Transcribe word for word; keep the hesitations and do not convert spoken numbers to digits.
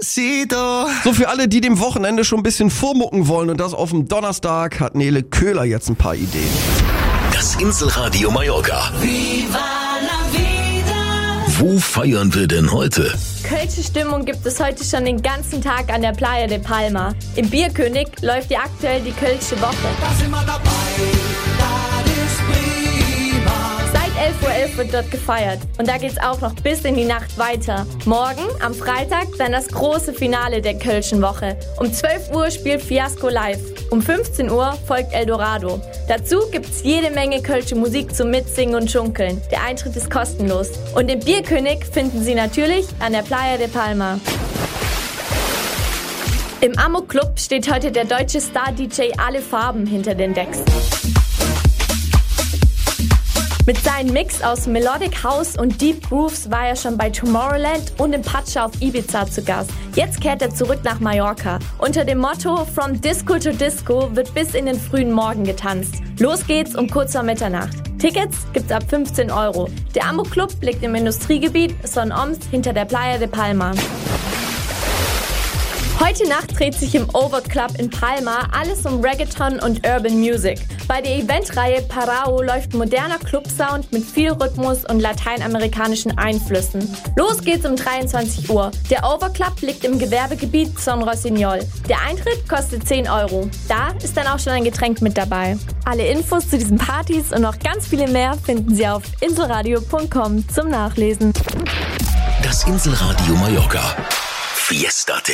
Despacito. So, für alle, die dem Wochenende schon ein bisschen vormucken wollen und das auf dem Donnerstag, hat Nele Köhler jetzt ein paar Ideen. Das Inselradio Mallorca. Viva la vida. Wo feiern wir denn heute? Kölsche Stimmung gibt es heute schon den ganzen Tag an der Playa de Palma. Im Bierkönig läuft ja aktuell die Kölsche Woche. Da sind wir dabei, das ist prima. Seit elf Uhr elf wird dort gefeiert. Und da geht's auch noch bis in die Nacht weiter. Morgen, am Freitag, dann das große Finale der Kölschen Woche. Um zwölf Uhr spielt Fiasco live. Um fünfzehn Uhr folgt Eldorado. Dazu gibt's jede Menge kölsche Musik zum Mitsingen und Schunkeln. Der Eintritt ist kostenlos. Und den Bierkönig finden Sie natürlich an der Playa de Palma. Im Amok Club steht heute der deutsche Star-D J Alle Farben hinter den Decks. Mit seinem Mix aus Melodic House und Deep Grooves war er schon bei Tomorrowland und im Pacha auf Ibiza zu Gast. Jetzt kehrt er zurück nach Mallorca. Unter dem Motto From Disco to Disco wird bis in den frühen Morgen getanzt. Los geht's um kurz vor Mitternacht. Tickets gibt's ab fünfzehn Euro. Der Amok Club liegt im Industriegebiet Son Oms hinter der Playa de Palma. Heute Nacht dreht sich im Over Club in Palma alles um Reggaeton und Urban Music. Bei der Eventreihe Parao läuft moderner Clubsound mit viel Rhythmus und lateinamerikanischen Einflüssen. Los geht's um dreiundzwanzig Uhr. Der Over Club liegt im Gewerbegebiet Son Rossinyol. Der Eintritt kostet zehn Euro. Da ist dann auch schon ein Getränk mit dabei. Alle Infos zu diesen Partys und noch ganz viele mehr finden Sie auf inselradio punkt com zum Nachlesen. Das Inselradio Mallorca. Fiesta